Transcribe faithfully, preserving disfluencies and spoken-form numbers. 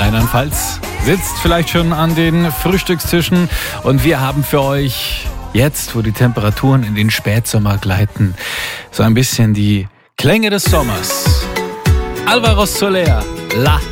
Rheinland-Pfalz sitzt vielleicht schon an den Frühstückstischen und wir haben für euch jetzt, wo die Temperaturen in den Spätsommer gleiten, so ein bisschen die Klänge des Sommers. Alvaro Soler, La